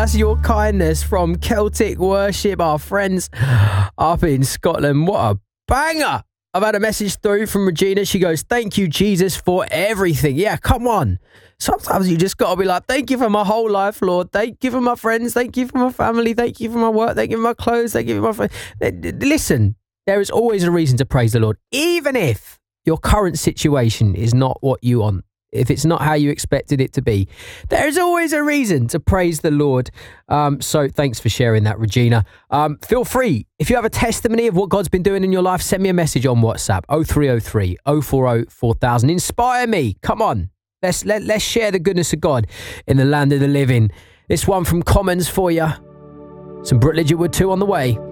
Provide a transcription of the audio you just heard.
That's Your Kindness from Celtic Worship, our friends up in Scotland. What a banger. I've had a message through from Regina. She goes, thank you, Jesus, for everything. Yeah, come on. Sometimes you just got to be like, thank you for my whole life, Lord. Thank you for my friends. Thank you for my family. Thank you for my work. Thank you for my clothes. Thank you for my friends. Listen, there is always a reason to praise the Lord, even if your current situation is not what you want. If it's not how you expected it to be, there's always a reason to praise the Lord. So thanks for sharing that, Regina. Feel free, if you have a testimony of what God's been doing in your life, send me a message on WhatsApp, 0303 040 4000. Inspire me. Come on. Let's share the goodness of God in the land of the living. This one from Commons for you. Some Brook Lidgerwood 2 on the way.